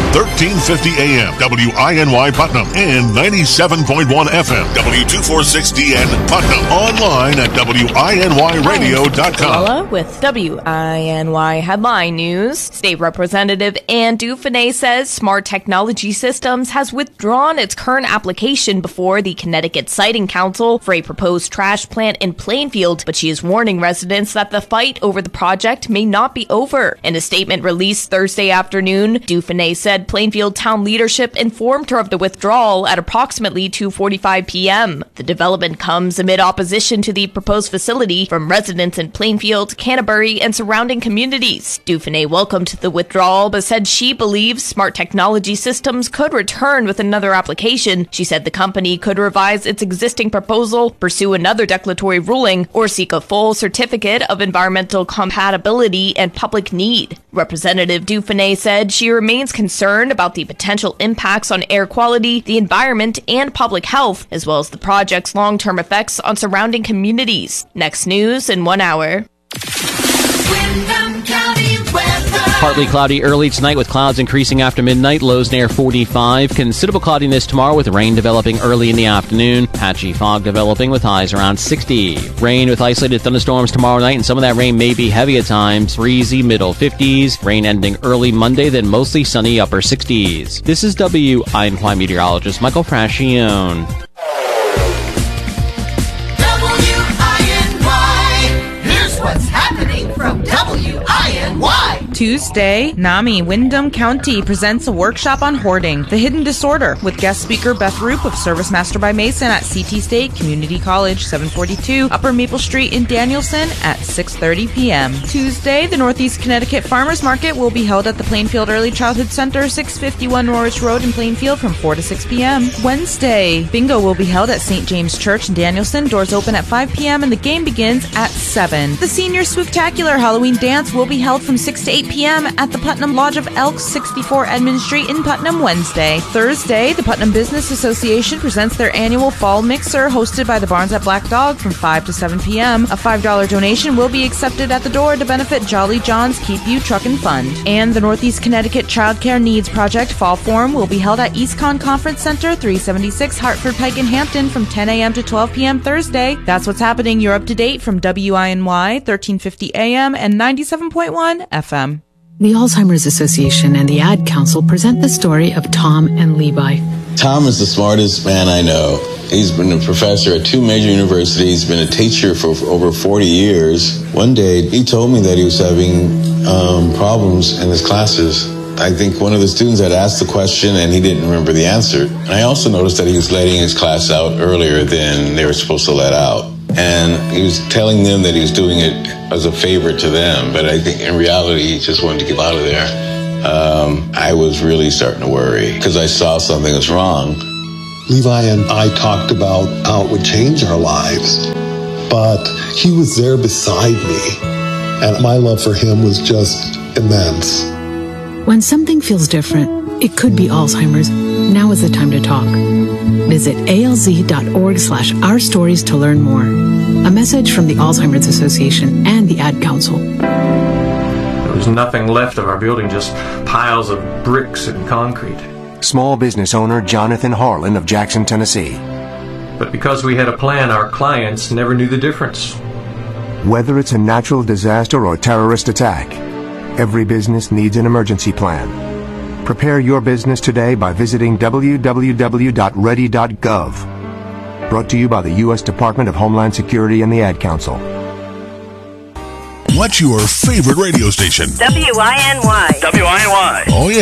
1350 AM, WINY Putnam, and 97.1 FM, W246DN Putnam. Online at WINYradio.com. With WINY Headline News, State Representative Ann Dufresne says Smart Technology Systems has withdrawn its current application before the Connecticut Siting Council for a proposed trash plant in Plainfield, but she is warning residents that the fight over the project may not be over. In a statement released Thursday afternoon, Dufresne said Plainfield town leadership informed her of the withdrawal at approximately 2:45 p.m. The development comes amid opposition to the proposed facility from residents in Plainfield, Canterbury, and surrounding communities. Dufresne welcomed the withdrawal, but said she believes Smart Technology Systems could return with another application. She said the company could revise its existing proposal, pursue another declaratory ruling, or seek a full certificate of environmental compatibility and public need. Representative Dufresne said she remains concerned about the potential impacts on air quality, the environment, and public health, as well as the project's long-term effects on surrounding communities. Next news in 1 hour. Windham County weather. Partly cloudy early tonight with clouds increasing after midnight, lows near 45. Considerable cloudiness tomorrow with rain developing early in the afternoon. Patchy fog developing with highs around 60. Rain with isolated thunderstorms tomorrow night, and some of that rain may be heavy at times. Breezy middle 50s. Rain ending early Monday, then mostly sunny upper 60s. This is WINY meteorologist Michael Frascione. What's happening from WINY? Tuesday, NAMI Windham County presents a workshop on hoarding, the hidden disorder, with guest speaker Beth Roop of Service Master by Mason at CT State Community College, 742 Upper Maple Street in Danielson at 6:30 p.m. Tuesday, the Northeast Connecticut Farmers Market will be held at the Plainfield Early Childhood Center, 651 Norwich Road in Plainfield from 4 to 6 p.m. Wednesday, bingo will be held at St. James Church in Danielson. Doors open at 5 p.m. and the game begins at 7. The Senior Swooptacular Halloween Dance will be held from 6 to 8 p.m. at the Putnam Lodge of Elks, 64 Edmund Street in Putnam Wednesday. Thursday, the Putnam Business Association presents their annual Fall Mixer hosted by the Barns at Black Dog from 5 to 7 p.m. A $5 donation will be accepted at the door to benefit Jolly John's Keep You Truckin' Fund. And the Northeast Connecticut Child Care Needs Project Fall Forum will be held at EastCon Conference Center, 376 Hartford Pike in Hampton from 10 a.m. to 12 p.m. Thursday. That's what's happening. You're up to date from WINY, 1350 AM and 97.1 FM. The Alzheimer's Association and the Ad Council present the story of Tom and Levi. Tom is the smartest man I know. He's been a professor at 2 major universities, been a teacher for over 40 years. One day, he told me that he was having problems in his classes. I think one of the students had asked the question and he didn't remember the answer. And I also noticed that he was letting his class out earlier than they were supposed to let out. And he was telling them that he was doing it as a favor to them, but I think in reality he just wanted to get out of there. I was really starting to worry because I saw something was wrong. Levi and I talked about how it would change our lives, but he was there beside me, and my love for him was just immense. When something feels different, it could be Alzheimer's. Now is the time to talk. Visit alz.org/ourstories to learn more. A message from the Alzheimer's Association and the Ad Council. There was nothing left of our building, just piles of bricks and concrete. Small business owner Jonathan Harlan of Jackson, Tennessee. But because we had a plan, our clients never knew the difference. Whether it's a natural disaster or terrorist attack, every business needs an emergency plan. Prepare your business today by visiting www.ready.gov. Brought to you by the U.S. Department of Homeland Security and the Ad Council. What's your favorite radio station? WINY. Oh, yeah.